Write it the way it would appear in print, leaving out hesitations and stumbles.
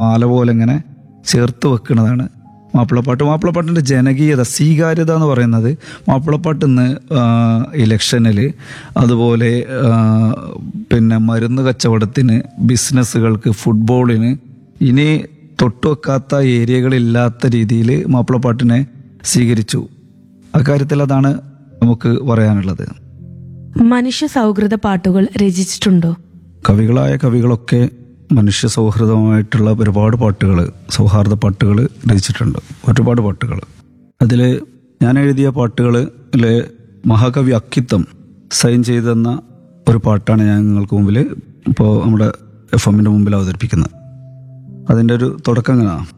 മാല പോലെ ഇങ്ങനെ ചേർത്ത് വെക്കുന്നതാണ് മാപ്പിളപ്പാട്ട്. മാപ്പിളപ്പാട്ടിൻ്റെ ജനകീയത, സ്വീകാര്യത എന്ന് പറയുന്നത് മാപ്പിളപ്പാട്ട് ഇന്ന് ഇലക്ഷനിൽ, അതുപോലെ പിന്നെ മരുന്ന് കച്ചവടത്തിന്, ബിസിനസ്സുകൾക്ക്, ഫുട്ബോളിന്, ഇനി തൊട്ടുവെക്കാത്ത ഏരിയകളില്ലാത്ത രീതിയിൽ മാപ്പിളപ്പാട്ടിനെ സ്വീകരിച്ചു. അക്കാര്യത്തിൽ അതാണ് നമുക്ക് പറയാനുള്ളത്. മനുഷ്യ സൗഹൃദ പാട്ടുകൾ രചിച്ചിട്ടുണ്ടോ? കവികളായ കവികളൊക്കെ മനുഷ്യ സൗഹൃദമായിട്ടുള്ള ഒരുപാട് പാട്ടുകൾ, സൗഹാർദ്ദ പാട്ടുകൾ രചിച്ചിട്ടുണ്ട്. ഒരുപാട് പാട്ടുകൾ. അതിൽ ഞാൻ എഴുതിയ പാട്ടുകളിൽ മഹാകവി അക്കിത്തം സൈൻ ചെയ്തെന്ന ഒരു പാട്ടാണ് ഞാൻ നിങ്ങൾക്ക് മുമ്പിൽ ഇപ്പോൾ നമ്മുടെ FM-ന്റെ മുമ്പിൽ അവതരിപ്പിക്കുന്നത്. അതിൻ്റെ ഒരു തുടക്കം എങ്ങനെയാണ്: